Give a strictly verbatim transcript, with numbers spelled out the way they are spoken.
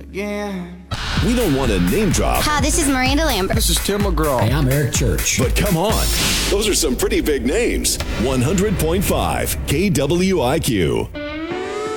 again. We don't want to name drop. Hi, this is Miranda Lambert. This is Tim McGraw. Hey, I'm Eric Church. But come on, those are some pretty big names. one hundred point five K W I Q.